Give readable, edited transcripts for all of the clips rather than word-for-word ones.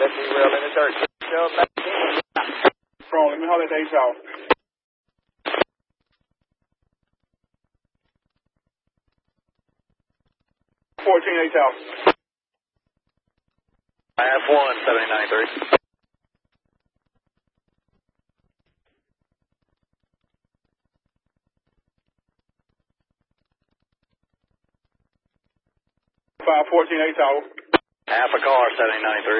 Let me well in the dirt. Show back in. Bro, let me holler at Dave South. 14 South. I have 179.3. Five 14 Tower. Half a car, 79.3.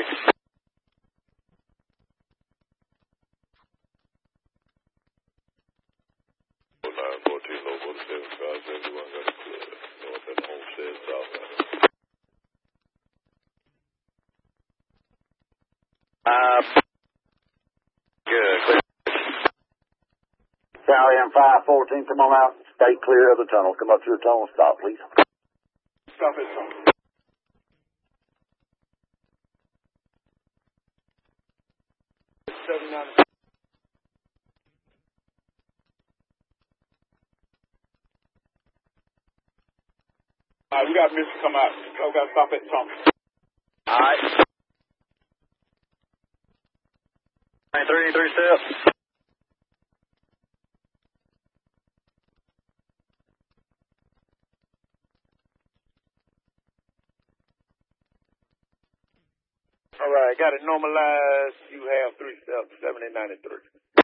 Good. Clear. Sally and 514, come on out. Stay clear of the tunnel. Come up to the tunnel and stop, please. Stop it, son. We got Mr. come out. We got to stop at the tunnel. All right. 3 steps. All right, got it normalized. You have 3 steps, 7093.